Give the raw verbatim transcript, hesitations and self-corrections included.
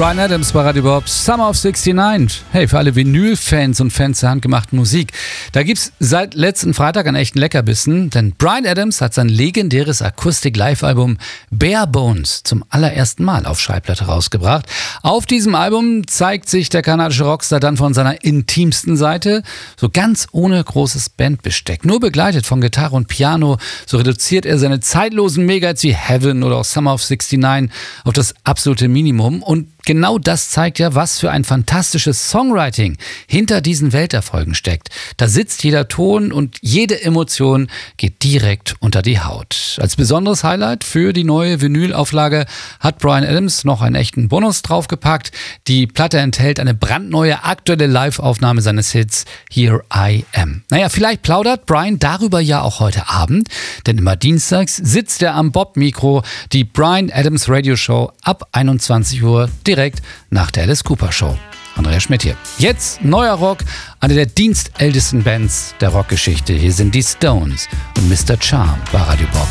Bryan Adams bei Radio Bob, Summer of neunundsiebzig. Hey, für alle Vinyl-Fans und Fans der handgemachten Musik. Da gibt's seit letzten Freitag einen echten Leckerbissen, denn Bryan Adams hat sein legendäres Akustik-Live-Album Bare Bones zum allerersten Mal auf Schallplatte rausgebracht. Auf diesem Album zeigt sich der kanadische Rockstar dann von seiner intimsten Seite, so ganz ohne großes Bandbesteck. Nur begleitet von Gitarre und Piano, so reduziert er seine zeitlosen Megahits wie Heaven oder auch Summer of neunundsiebzig auf das absolute Minimum. Und genau das zeigt ja, was für ein fantastisches Songwriting hinter diesen Welterfolgen steckt. Da sitzt jeder Ton und jede Emotion geht direkt unter die Haut. Als besonderes Highlight für die neue Vinylauflage hat Bryan Adams noch einen echten Bonus draufgepackt. Die Platte enthält eine brandneue aktuelle Live-Aufnahme seines Hits Here I Am. Naja, vielleicht plaudert Bryan darüber ja auch heute Abend, denn immer dienstags sitzt er am Bob-Mikro, die Bryan Adams Radio Show ab einundzwanzig Uhr direkt nach der Alice Cooper Show. Andreas Schmidt hier. Jetzt neuer Rock, eine der dienstältesten Bands der Rockgeschichte. Hier sind die Stones und Mister Charm bei Radio Bob.